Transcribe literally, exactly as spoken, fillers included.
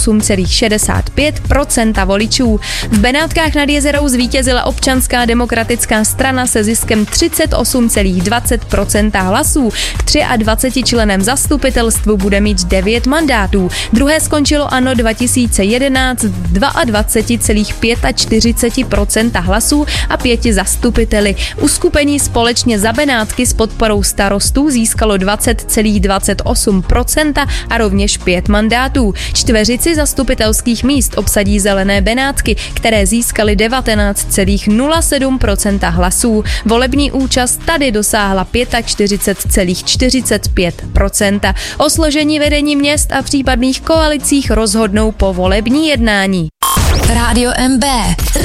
osm celá šedesát pět procenta voličů. V Benátkách nad Jezerou zvítězila Občanská demokratická strana se ziskem třicet osm celá dvacet procenta hlasů. K dvaceti třem členem zastupitelstvu bude mít devět mandátů. Druhé skončilo ANO dva tisíce jedenáct dvacet dva celá čtyřicet pět procenta hlasů a pěti zastupiteli. Uskupení Společně za Benátky s podporou starostů získalo dvacet celá dvacet osm procenta a rovněž pět mandátů. Čtveřici zastupitelských míst obsadí Zelené Benátky, které získaly devatenáct celá nula sedm procenta hlasů. Volební účast tady dosáhla čtyřicet pět celá čtyřicet pět procenta. O složení vedení měst a případných koalicích rozhodnou po volební jednání. Rádio M B.